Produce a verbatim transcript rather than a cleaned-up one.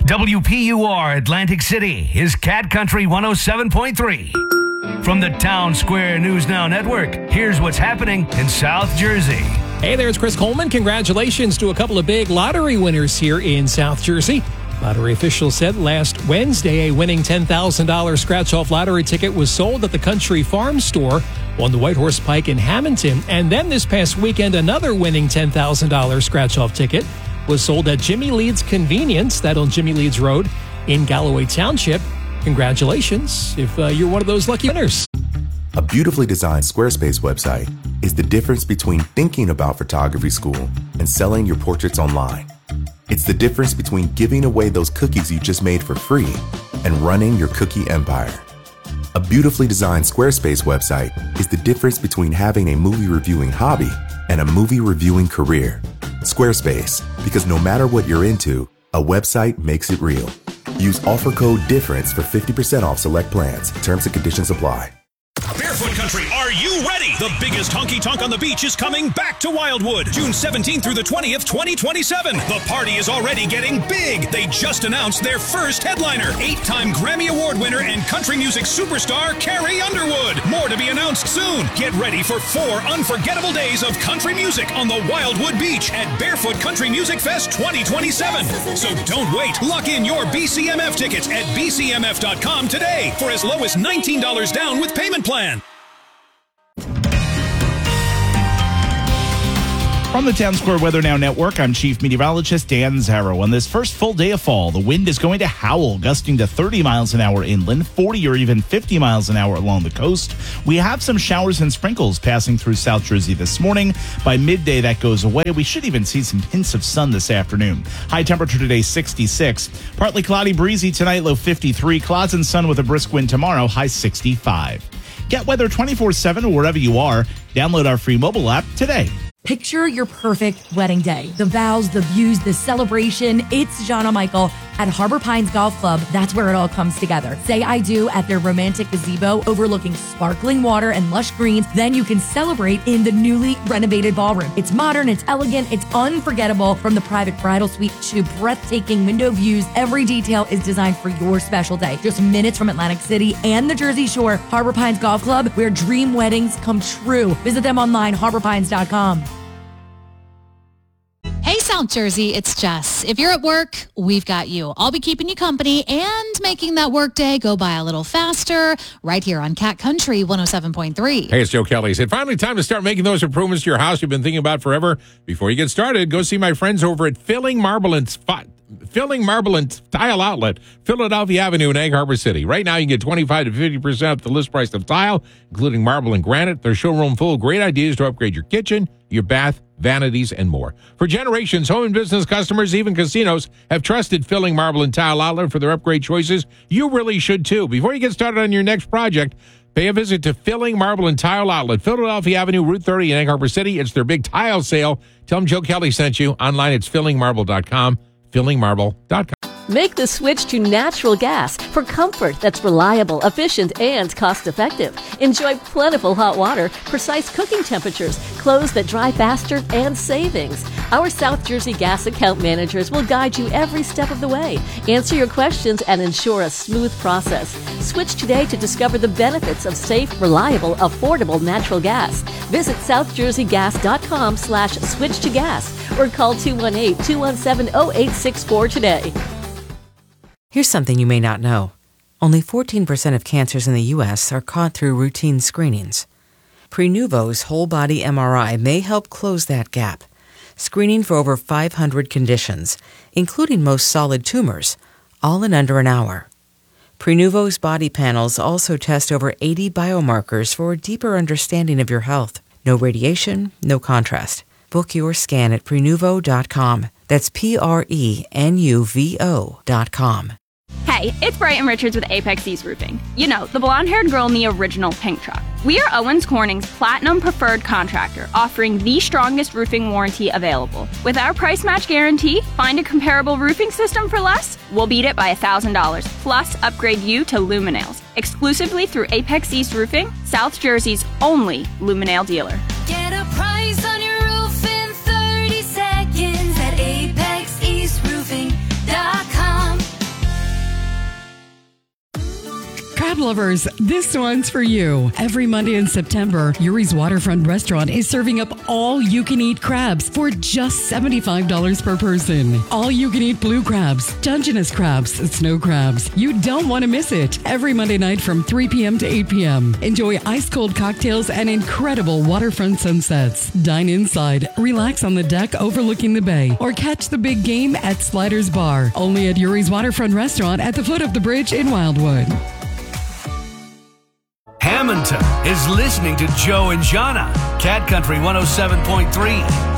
W P U R Atlantic City is Cat Country one oh seven point three. From the Town Square News Now Network, here's what's happening in South Jersey. Hey there, it's Chris Coleman. Congratulations to a couple of big lottery winners here in South Jersey. Lottery officials said last Wednesday a winning ten thousand dollars scratch-off lottery ticket was sold at the Country Farm Store on the White Horse Pike in Hamilton. And then this past weekend, another winning ten thousand dollars scratch-off ticket was sold at Jimmy Leeds Convenience, that on Jimmy Leeds Road in Galloway Township. Congratulations if uh, you're one of those lucky winners. A beautifully designed Squarespace website is the difference between thinking about photography school and selling your portraits online. It's the difference between giving away those cookies you just made for free and running your cookie empire. A beautifully designed Squarespace website is the difference between having a movie reviewing hobby and a movie reviewing career. Squarespace, because no matter what you're into, a website makes it real. Use offer code DIFFERENCE for fifty percent off select plans. Terms and conditions apply. Barefoot Country, are you ready? The biggest honky-tonk on the beach is coming back to Wildwood, June seventeenth through the twentieth, twenty twenty-seven. The party is already getting big. They just announced their first headliner, eight-time Grammy Award winner and country music superstar Carrie Underwood. More to be announced soon. Get ready for four unforgettable days of country music on the Wildwood Beach at Barefoot Country Music Fest twenty twenty-seven. So don't wait. Lock in your B C M F tickets at b c m f dot com today for as low as nineteen dollars down with payment plan. From the Town Square Weather Now Network, I'm Chief Meteorologist Dan Zarrow. On this first full day of fall, the wind is going to howl, gusting to thirty miles an hour inland, forty or even fifty miles an hour along the coast. We have some showers and sprinkles passing through South Jersey this morning. By midday, that goes away. We should even see some hints of sun this afternoon. High temperature today, sixty-six. Partly cloudy, breezy tonight, low fifty-three. Clouds and sun with a brisk wind tomorrow, high sixty-five. Get weather twenty-four seven wherever you are. Download our free mobile app today. Picture your perfect wedding day. The vows, the views, the celebration. It's Jana Michael at Harbor Pines Golf Club. That's where it all comes together. Say I do at their romantic gazebo overlooking sparkling water and lush greens. Then you can celebrate in the newly renovated ballroom. It's modern, it's elegant, it's unforgettable. From the private bridal suite to breathtaking window views, every detail is designed for your special day. Just minutes from Atlantic City and the Jersey Shore, Harbor Pines Golf Club, where dream weddings come true. Visit them online, harbor pines dot com. Hey, South Jersey, it's Jess. If you're at work, we've got you. I'll be keeping you company and making that work day go by a little faster right here on Cat Country one oh seven point three. Hey, it's Joe Kelly. Is it finally time to start making those improvements to your house you've been thinking about forever? Before you get started, go see my friends over at Filling Marble and Spot. Filling Marble and Tile Outlet, Philadelphia Avenue in Egg Harbor City. Right now, you can get twenty-five to fifty percent off the list price of tile, including marble and granite. Their showroom full of great ideas to upgrade your kitchen, your bath, vanities, and more. For generations, home and business customers, even casinos, have trusted Filling Marble and Tile Outlet for their upgrade choices. You really should, too. Before you get started on your next project, pay a visit to Filling Marble and Tile Outlet, Philadelphia Avenue, Route thirty in Egg Harbor City. It's their big tile sale. Tell them Joe Kelly sent you. Online, it's filling marble dot com. filling marble dot com. Make the switch to natural gas for comfort that's reliable, efficient, and cost-effective. Enjoy plentiful hot water, precise cooking temperatures, clothes that dry faster, and savings. Our South Jersey gas account managers will guide you every step of the way, answer your questions, and ensure a smooth process. Switch today to discover the benefits of safe, reliable, affordable natural gas. Visit south jersey gas dot com slash switch to gas or call two one eight, two one seven, zero eight six four today. Here's something you may not know. Only fourteen percent of cancers in the U S are caught through routine screenings. Prenuvo's whole-body M R I may help close that gap, screening for over five hundred conditions, including most solid tumors, all in under an hour. Prenuvo's body panels also test over eighty biomarkers for a deeper understanding of your health. No radiation, no contrast. Book your scan at prenuvo dot com. That's P R E N U V O dot com. Hey, it's Brighton Richards with Apex East Roofing. You know, the blonde-haired girl in the original pink truck. We are Owens Corning's Platinum Preferred Contractor, offering the strongest roofing warranty available. With our price match guarantee, find a comparable roofing system for less, we'll beat it by one thousand dollars, plus upgrade you to Luminails. Exclusively through Apex East Roofing, South Jersey's only Luminail dealer. Get a price on your roof in thirty seconds at apex east roofing dot com. lovers, this one's for you. Every Monday in September, Yuri's Waterfront Restaurant is serving up all-you-can-eat crabs for just seventy-five dollars per person. All-you-can-eat blue crabs, Dungeness crabs, snow crabs. You don't want to miss it. Every Monday night from three p.m. to eight p.m. Enjoy ice-cold cocktails and incredible waterfront sunsets. Dine inside, relax on the deck overlooking the bay, or catch the big game at Sliders Bar. Only at Yuri's Waterfront Restaurant at the foot of the bridge in Wildwood. Hamilton is listening to Joe and Jana, Cat Country one oh seven point three.